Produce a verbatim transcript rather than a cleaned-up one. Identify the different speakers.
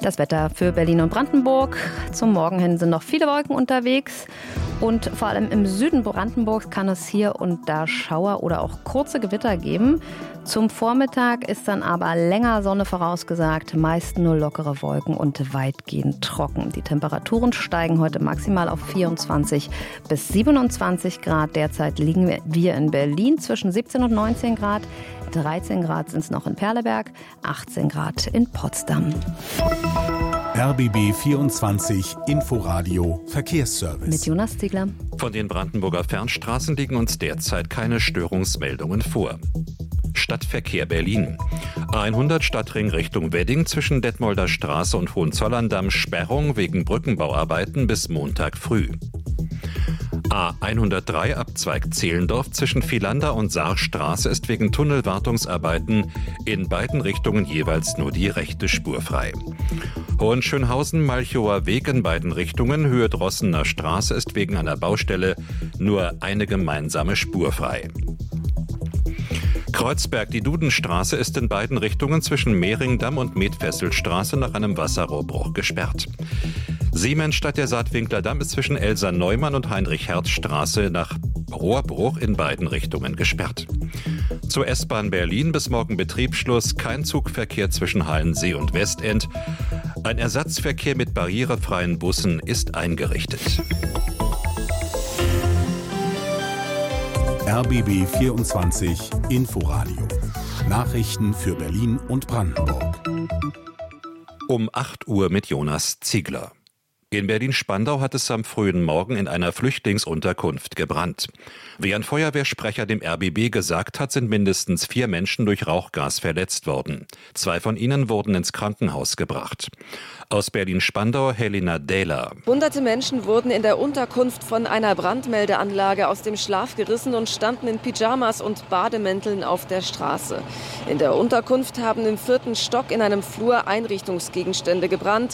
Speaker 1: Das Wetter für Berlin und Brandenburg. Zum Morgen hin sind noch viele Wolken unterwegs. Und vor allem im Süden Brandenburgs kann es hier und da Schauer oder auch kurze Gewitter geben. Zum Vormittag ist dann aber länger Sonne vorausgesagt, meist nur lockere Wolken und weitgehend trocken. Die Temperaturen steigen heute maximal auf vierundzwanzig bis siebenundzwanzig Grad. Derzeit liegen wir in Berlin zwischen siebzehn und neunzehn Grad. dreizehn Grad sind es noch in Perleberg, achtzehn Grad in Potsdam.
Speaker 2: R B B vierundzwanzig Inforadio Verkehrsservice.
Speaker 1: Mit Jonas Ziegler.
Speaker 3: Von den Brandenburger Fernstraßen liegen uns derzeit keine Störungsmeldungen vor. Stadtverkehr Berlin. A hundert Stadtring Richtung Wedding zwischen Detmolder Straße und Hohenzollern-Damm Sperrung wegen Brückenbauarbeiten bis Montag früh. A hundertdrei Abzweig Zehlendorf zwischen Vielander und Saarstraße ist wegen Tunnelwartungsarbeiten in beiden Richtungen jeweils nur die rechte Spur frei. Hohenschönhausen-Malchower Weg in beiden Richtungen Höhe Drossener Straße ist wegen einer Baustelle nur eine gemeinsame Spur frei. Kreuzberg, die Dudenstraße ist in beiden Richtungen zwischen Mehringdamm und Metfesselstraße nach einem Wasserrohrbruch gesperrt. Siemens statt der Saatwinkler Damm ist zwischen Elsa Neumann und Heinrich-Herz-Straße nach Rohrbruch in beiden Richtungen gesperrt. Zur S-Bahn Berlin bis morgen Betriebsschluss, kein Zugverkehr zwischen Hallensee und Westend. Ein Ersatzverkehr mit barrierefreien Bussen ist eingerichtet.
Speaker 2: R B B vierundzwanzig Inforadio. Nachrichten für Berlin und Brandenburg.
Speaker 3: Um acht Uhr mit Jonas Ziegler. In Berlin-Spandau hat es am frühen Morgen in einer Flüchtlingsunterkunft gebrannt. Wie ein Feuerwehrsprecher dem R B B gesagt hat, sind mindestens vier Menschen durch Rauchgas verletzt worden. Zwei von ihnen wurden ins Krankenhaus gebracht. Aus Berlin-Spandau Helena Dähler.
Speaker 4: Hunderte Menschen wurden in der Unterkunft von einer Brandmeldeanlage aus dem Schlaf gerissen und standen in Pyjamas und Bademänteln auf der Straße. In der Unterkunft haben im vierten Stock in einem Flur Einrichtungsgegenstände gebrannt.